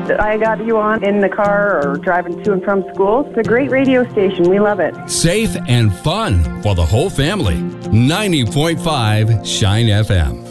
that I got you on in the car or driving to and from school. It's a great radio station. We love it. Safe and fun for the whole family. 90.5 Shine FM.